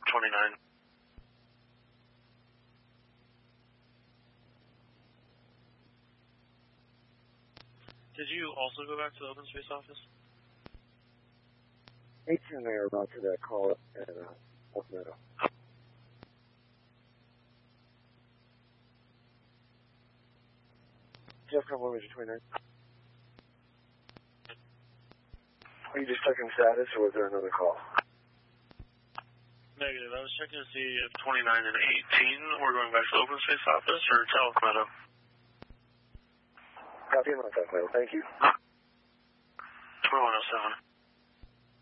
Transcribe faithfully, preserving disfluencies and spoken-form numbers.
twenty-nine. Did you also go back to the open space office? eighteen they are about to that call at uh, Oak Meadow. Jeff, come over to twenty-nine. Are you just checking status, or was there another call? Negative. I was checking to see if twenty-nine and eighteen were going back to the open space office or to Elk Meadow. Copy and Elk Meadow. Thank you. twenty-one oh seven.